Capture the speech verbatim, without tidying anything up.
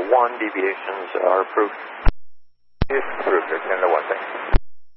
one, deviations are approved. It's approved, ten to one, thanks.